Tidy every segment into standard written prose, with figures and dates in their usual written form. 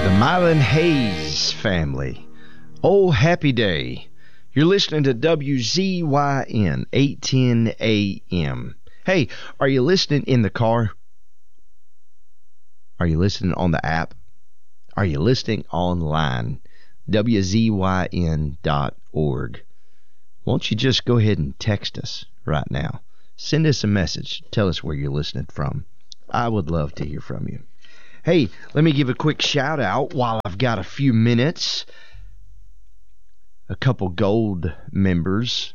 Mylan Hayes family. Oh, happy day. You're listening to WZYN 810 AM. Hey, are you listening in the car? Are you listening on the app? Are you listening online? WZYN.org. Won't you just go ahead and text us right now? Send us a message. Tell us where you're listening from. I would love to hear from you. Hey, let me give a quick shout out while I've got a few minutes. A couple gold members.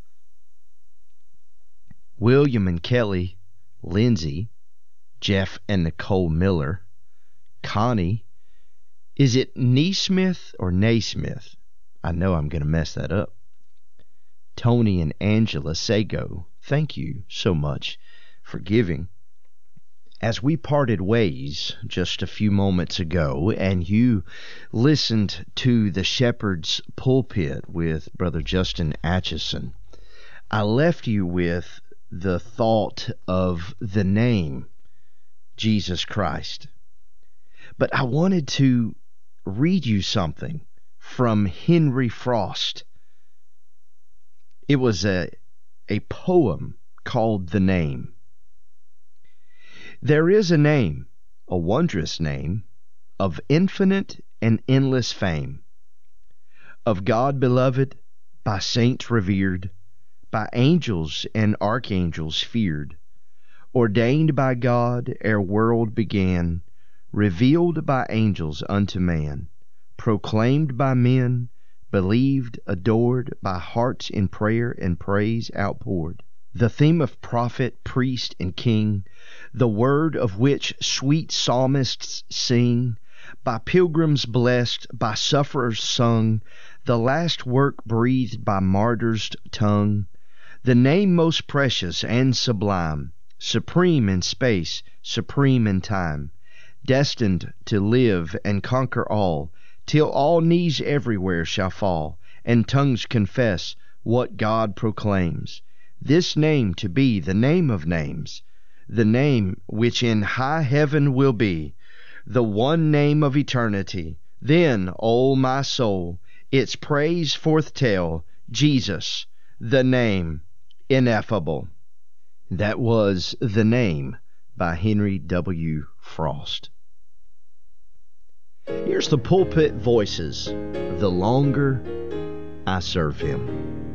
William and Kelly, Lindsay, Jeff and Nicole Miller, Connie. Is it Neesmith or Naismith? I know I'm going to mess that up. Tony and Angela Sago, thank you so much for giving. As we parted ways just a few moments ago, and you listened to the Shepherd's Pulpit with Brother Justin Atchison, I left you with the thought of the name Jesus Christ. But I wanted to read you something from Henry Frost. It was a poem called The Name. There is a name, a wondrous name, of infinite and endless fame, of God beloved, by saints revered, by angels and archangels feared, ordained by God ere world began, revealed by angels unto man, proclaimed by men, believed, adored, by hearts in prayer and praise outpoured. The theme of prophet, priest, and king, the word of which sweet psalmists sing, by pilgrims blessed, by sufferers sung, the last work breathed by martyrs' tongue, the name most precious and sublime, supreme in space, supreme in time, destined to live and conquer all, till all knees everywhere shall fall, and tongues confess what God proclaims. This name to be the name of names, the name which in high heaven will be, the one name of eternity. Then, O my soul, its praise forth tell, Jesus, the name ineffable. That was The Name by Henry W. Frost. Here's the Pulpit Voices, The Longer I Serve Him.